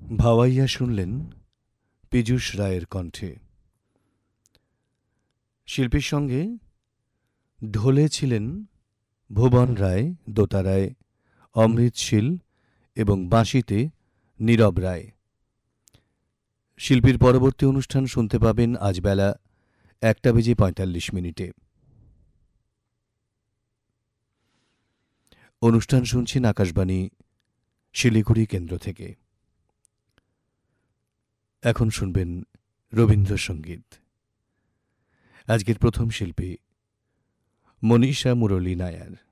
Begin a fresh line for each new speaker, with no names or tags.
ভাওয়াইয়া শুনলেন পীযূষ রায়ের কণ্ঠে। শিল্পীর সঙ্গে ঢোলে ছিলেন ভুবন রায়, দোতারায় অমৃত শীল এবং বাঁশিতে নীরব রায়। শিল্পীর পরবর্তী অনুষ্ঠান শুনতে পাবেন আজ বেলা 1:45 অনুষ্ঠান শুনছেন আকাশবাণী শিলিগুড়ি কেন্দ্র থেকে। এখন শুনবেন রবীন্দ্রসঙ্গীত। আজকের প্রথম শিল্পী মনীষা মুরলী নায়ার।